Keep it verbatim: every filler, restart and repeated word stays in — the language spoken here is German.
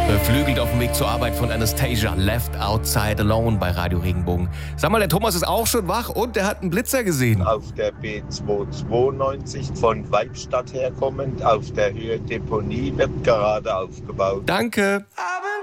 Beflügelt auf dem Weg zur Arbeit von Anastasia, Left Outside Alone bei Radio Regenbogen. Sag mal, der Thomas ist auch schon wach und der hat einen Blitzer gesehen. Auf der B zweihundertzweiundneunzig von Weibstadt herkommend, auf der Höhe Deponie wird gerade aufgebaut. Danke. I've been